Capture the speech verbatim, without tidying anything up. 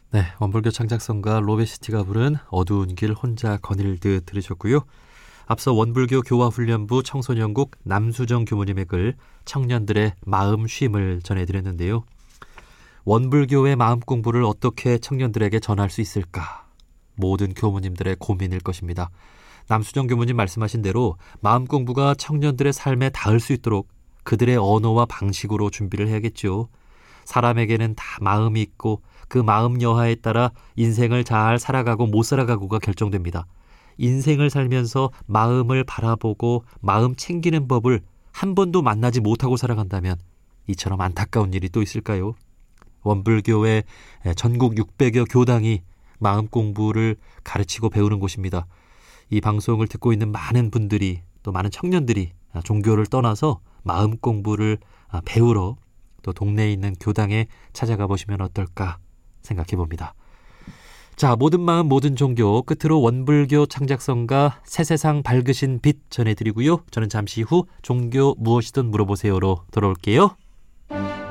네, 원불교 창작성가 로베시티가 부른 어두운 길 혼자 거닐듯 들으셨고요. 앞서 원불교 교화훈련부 청소년국 남수정 교무님의 글 청년들의 마음 쉼을 전해드렸는데요. 원불교의 마음 공부를 어떻게 청년들에게 전할 수 있을까? 모든 교무님들의 고민일 것입니다. 남수정 교무님 말씀하신 대로 마음 공부가 청년들의 삶에 닿을 수 있도록 그들의 언어와 방식으로 준비를 해야겠죠. 사람에게는 다 마음이 있고 그 마음 여하에 따라 인생을 잘 살아가고 못 살아가고가 결정됩니다. 인생을 살면서 마음을 바라보고 마음 챙기는 법을 한 번도 만나지 못하고 살아간다면 이처럼 안타까운 일이 또 있을까요? 원불교의 전국 육백여 교당이 마음 공부를 가르치고 배우는 곳입니다. 이 방송을 듣고 있는 많은 분들이 또 많은 청년들이 종교를 떠나서 마음 공부를 배우러 또 동네에 있는 교당에 찾아가 보시면 어떨까 생각해 봅니다. 자, 모든 마음 모든 종교 끝으로 원불교 창작성가 새세상 밝으신 빛 전해드리고요. 저는 잠시 후 종교 무엇이든 물어보세요로 돌아올게요.